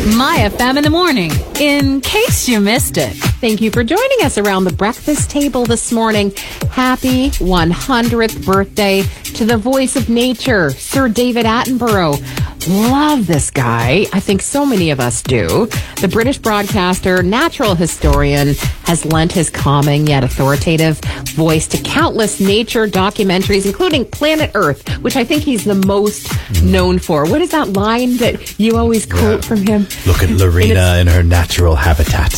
My FM in the morning, in case you missed it. Thank you for joining us around the breakfast table this morning. Happy 100th birthday to the voice of nature, Sir David Attenborough. Love this guy. I think so many of us do. The British broadcaster, natural historian, has lent his calming yet authoritative voice to countless nature documentaries, including Planet Earth, which I think he's the most known for. What is that line that you always quote from him? Look at Lorena in her natural habitat.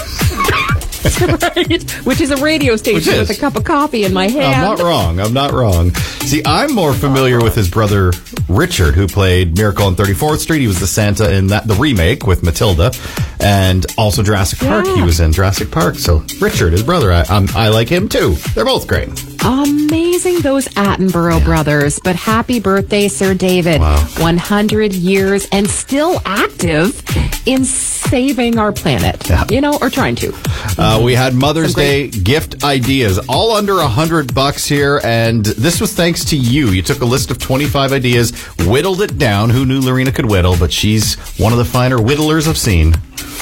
Right, which is a radio station with a cup of coffee in my hand. I'm not wrong. See, I'm more familiar with his brother Richard, who played Miracle on 34th Street. He was the Santa in the remake with Matilda, and also Jurassic Park. He was in Jurassic Park. So Richard, his brother, I like him too. They're both great. Amazing, those Attenborough brothers. But happy birthday, Sir David. Wow. 100 years and still active in saving our planet. Or trying to. We had Mother's Day gift ideas, all under $100 here, and this was thanks to you. You took a list of 25 ideas, whittled it down. Who knew Lorena could whittle? But she's one of the finer whittlers I've seen,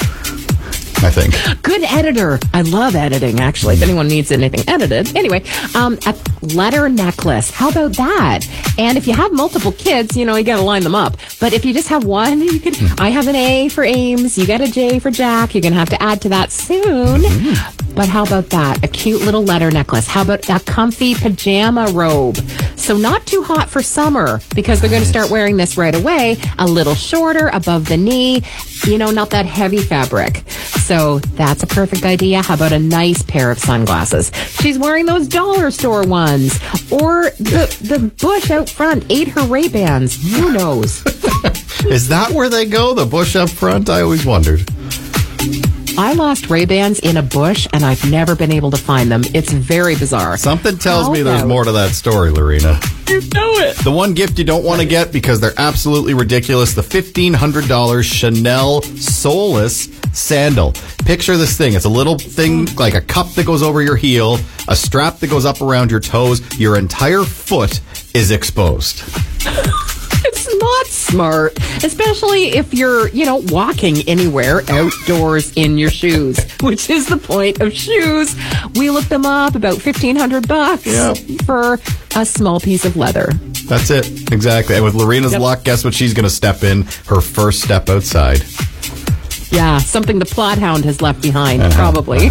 I think. Good editor. I love editing, actually, if anyone needs anything edited. Anyway, a letter necklace. How about that? And if you have multiple kids, you got to line them up. But if you just have one, you could. I have an A for Ames. You got a J for Jack. You're going to have to add to that soon. But how about that? A cute little letter necklace. How about a comfy pajama robe? So not too hot for summer, because they're going to start wearing this right away. A little shorter, above the knee. Not that heavy fabric. So that's a perfect idea. How about a nice pair of sunglasses? She's wearing those dollar store ones. Or the bush out front ate her Ray-Bans. Who knows? Is that where they go? The bush up front? I always wondered. I lost Ray-Bans in a bush, and I've never been able to find them. It's very bizarre. Something tells me there's more to that story, Lorena. You know it. The one gift you don't want to get because they're absolutely ridiculous, the $1,500 Chanel Soulless sandal. Picture this thing. It's a little thing like a cup that goes over your heel, a strap that goes up around your toes. Your entire foot is exposed. It's not smart, especially if you're, walking anywhere outdoors in your shoes, which is the point of shoes. We looked them up, about $1,500 for a small piece of leather. That's it. Exactly. And with Lorena's luck, guess what she's going to step in? Her first step outside. Yeah, something the plot hound has left behind, probably.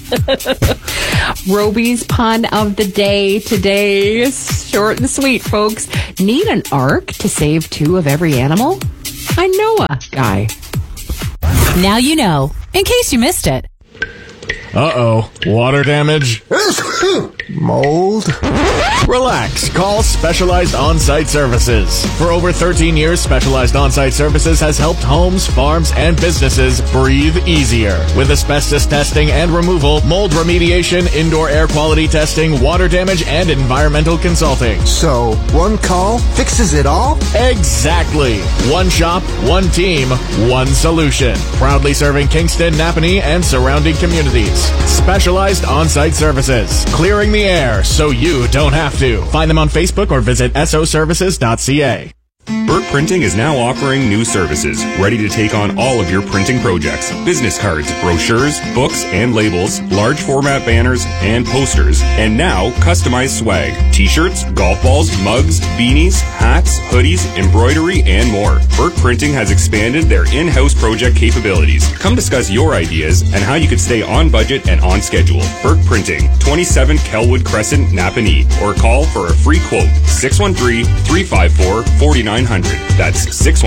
Roby's pun of the day today is short and sweet, folks. Need an ark to save two of every animal? I know a guy. Now you know, in case you missed it. Uh-oh. Water damage? Mold? Relax. Call Specialized On-Site Services. For over 13 years, Specialized On-Site Services has helped homes, farms, and businesses breathe easier. With asbestos testing and removal, mold remediation, indoor air quality testing, water damage, and environmental consulting. So, one call fixes it all? Exactly. One shop, one team, one solution. Proudly serving Kingston, Napanee, and surrounding communities. Specialized On-Site Services. Clearing the air so you don't have to. Find them on Facebook or visit soservices.ca. Burke Printing is now offering new services, ready to take on all of your printing projects. Business cards, brochures, books and labels, large format banners and posters, and now customized swag. T-shirts, golf balls, mugs, beanies, hats, hoodies, embroidery, and more. Burke Printing has expanded their in-house project capabilities. Come discuss your ideas and how you could stay on budget and on schedule. Burke Printing, 27 Kelwood Crescent, Napanee, or call for a free quote, 613-354-4900. That's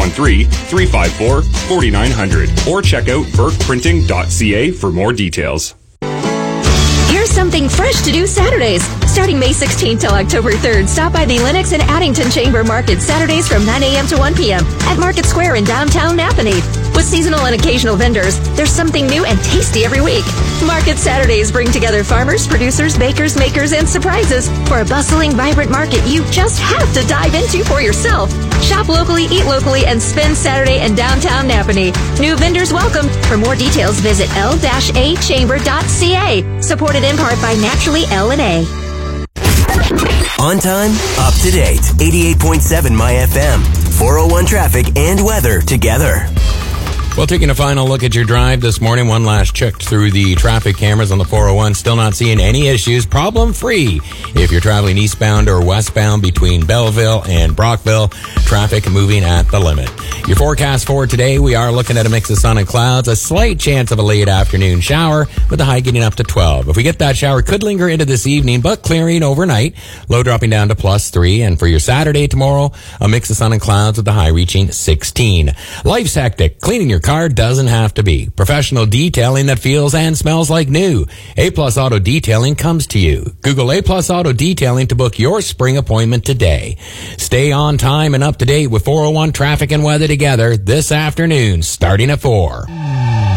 613-354-4900. Or check out burkeprinting.ca for more details. Here's something fresh to do Saturdays. Starting May 16th till October 3rd, stop by the Lennox and Addington Chamber Market Saturdays from 9 a.m. to 1 p.m. at Market Square in downtown Napanee. With seasonal and occasional vendors, there's something new and tasty every week. Market Saturdays bring together farmers, producers, bakers, makers, and surprises for a bustling, vibrant market you just have to dive into for yourself. Shop locally, eat locally, and spend Saturday in downtown Napanee. New vendors welcome. For more details, visit l-achamber.ca. Supported in part by Naturally L&A. On time, up to date. 88.7 My FM. 401 traffic and weather together. Well, taking a final look at your drive this morning, one last check through the traffic cameras on the 401. Still not seeing any issues. Problem-free. If you're traveling eastbound or westbound between Belleville and Brockville, traffic moving at the limit. Your forecast for today, we are looking at a mix of sun and clouds, a slight chance of a late afternoon shower, with the high getting up to 12. If we get that shower, could linger into this evening, but clearing overnight. Low dropping down to +3. And for your Saturday tomorrow, a mix of sun and clouds with the high reaching 16. Life's hectic. Cleaning your car doesn't have to be. Professional detailing that feels and smells like new. A-Plus Auto Detailing comes to you. Google A-Plus Auto Detailing to book your spring appointment today. Stay on time and up to date with 401 traffic and weather together this afternoon, starting at 4.